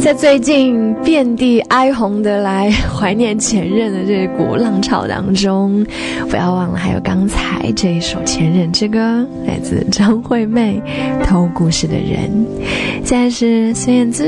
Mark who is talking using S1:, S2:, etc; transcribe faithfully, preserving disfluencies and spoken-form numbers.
S1: 在最近遍地哀鸿的来怀念前任的这股浪潮当中，不要忘了还有刚才这一首《前任之歌》，来自张惠妹《偷故事的人》。现在是孙燕姿